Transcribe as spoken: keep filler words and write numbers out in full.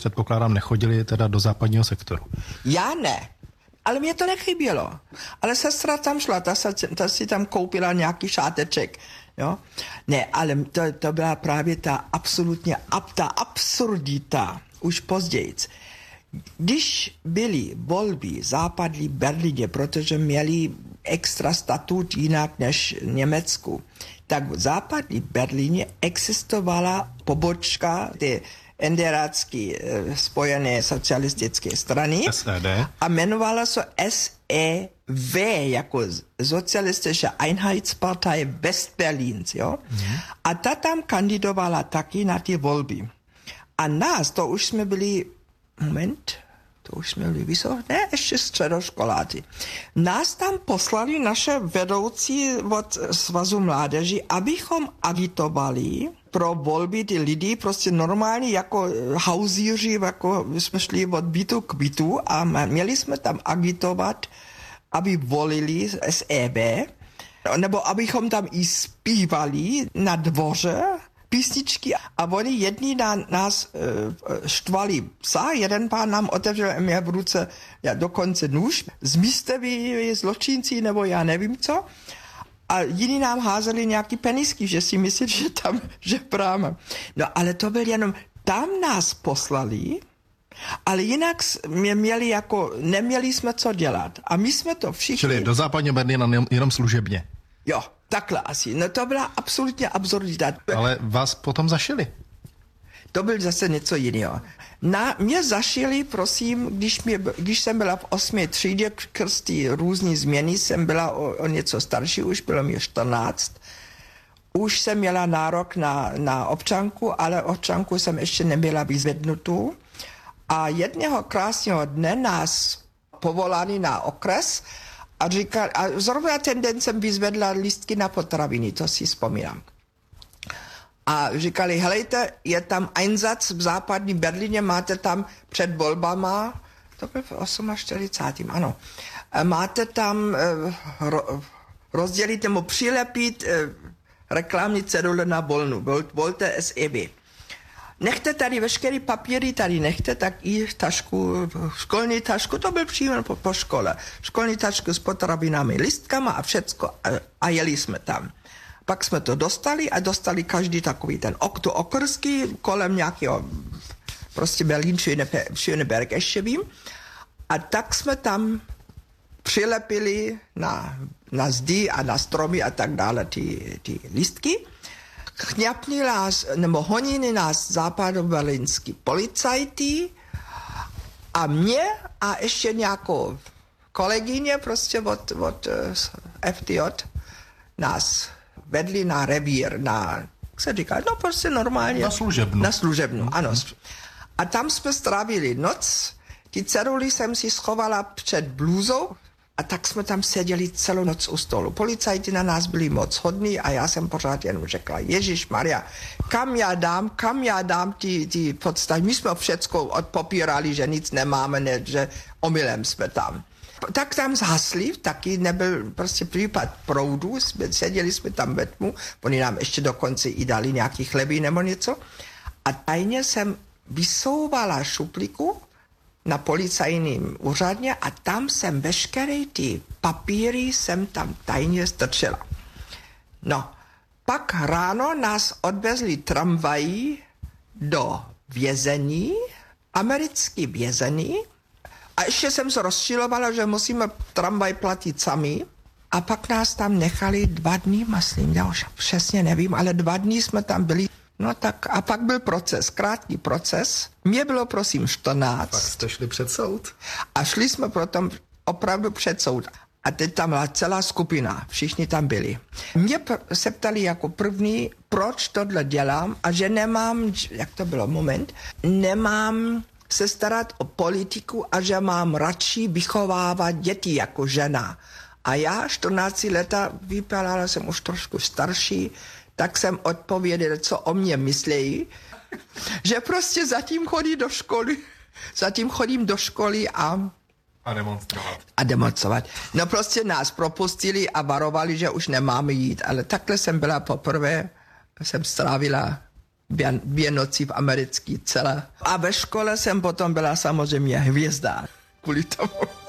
Předpokládám, nechodili teda do západního sektoru. Já ne, ale mě to nechybělo. Ale sestra tam šla, ta, se, ta si tam koupila nějaký šáteček. Jo? Ne, ale to, to byla právě ta absolutně ta absurdita, už později. Když byly volby západní Berlíně, protože měli extra statut jinak než v Německu, tak v západní Berlíně existovala pobočka té enderácké spojené socialistické strany S E D a jmenovala se S E V jako Socialistische Einheitspartei Westberlins. Jo? Mm. A ta tam kandidovala taky na ty volby. A nás, to už jsme byli, moment, to už jsme byli vysoko, ne, ještě středoškoláci. Nás tam poslali naše vedoucí od Svazu mládeži, abychom agitovali pro volby ty lidi, prostě normálně jako hauzíři, jako jsme šli od bytu k bytu a měli jsme tam agitovat, aby volili S E B, nebo abychom tam i zpívali na dvoře písničky a oni jedni na nás e, štvali psa, jeden pán nám otevřel mě v ruce ja, dokonce nůž, zmizte vy zločinci nebo já nevím co. A jiní nám házeli nějaký penisky, že si myslí, že tam, že práme. No ale to byl jenom, tam nás poslali, ale jinak jsme měli jako, neměli jsme co dělat. A my jsme to všichni... Čili do západního Berlína jenom služebně. Jo, takhle asi. No to byla absolutně absurdita. Ale vás potom zašili. To byl zase něco jiného. Na mě zašili, prosím, když, mě, když jsem byla v osmé třídě, krsty různý změny, jsem byla o, o něco starší, už bylo mi čtrnáct. Už jsem měla nárok na, na občanku, ale občanku jsem ještě neměla vyzvednutou. A jedného krásného dne nás povolali na okres a říkal, a zrovna ten den jsem vyzvedla lístky na potraviny, to si vzpomínám. A říkali, helejte, je tam Einsatz v západní Berlíně, máte tam před volbama, to byl v čtyřicátém osmém, ano, máte tam ro, rozdělit nebo přilepit reklamní cedule na volnu, volte S E B. Nechte tady veškeré papíry, tady nechte, tak i tašku, školní tašku, to byl příjem po, po škole, školní tašku s potravinami, listkama a všecko a, a jeli jsme tam. Pak jsme to dostali a dostali každý takový ten okto okrský kolem nějakého prostě Berlín, Schöneberg ještě vím. A tak jsme tam přilepili na, na zdi a na stromy a tak dále ty, ty listky. Chňapni nás, nebo honili nás západoberlínský policajti a mě a ještě nějakou kolegyně prostě od, od F T J nás vedli na revír, na, jak se říká, no prostě normálně. Na služebnu. Na služebnu, ano. A tam jsme strávili noc, ty ceduly jsem si schovala před blůzou a tak jsme tam seděli celou noc u stolu. Policajti na nás byli moc hodní a já jsem pořád jenom řekla, Ježišmarja, kam já dám, kam já dám ty, ty podstavy. My jsme všecko odpopírali, že nic nemáme, ne, že omylem jsme tam. Tak tam zhasli, taky nebyl prostě případ proudu, jsme, seděli jsme tam ve tmu, oni nám ještě dokonce i dali nějaký chleby nebo něco. A tajně jsem vysouvala šuplíku na policajním úřadně a tam jsem veškeré ty papíry jsem tam tajně strčila. No, pak ráno nás odvezli tramvají do vězení, americký vězení, a ještě jsem se rozčilovala, že musíme tramvaj platit sami. A pak nás tam nechali dva dny, myslím, já už přesně nevím, ale dva dny jsme tam byli. No tak a pak byl proces, krátký proces. Mně bylo prosím čtrnáct. Pak jste šli před soud. A šli jsme potom opravdu před soud. A teď tam byla celá skupina, všichni tam byli. Mě se ptali jako první, proč tohle dělám a že nemám, jak to bylo, moment, nemám se starat o politiku a že mám radši vychovávat děti jako žena. A já čtrnáct leta, vypadala jsem už trošku starší, tak jsem odpověděl, co o mě myslejí, že prostě zatím chodí do školy, zatím chodím do školy a A demonstrovat. A demonstrovat. No prostě nás propustili a varovali, že už nemáme jít, ale takhle jsem byla poprvé, jsem strávila dvě, dvě noci v americké celé. A ve škole jsem potom byla samozřejmě hvězda kvůli tomu.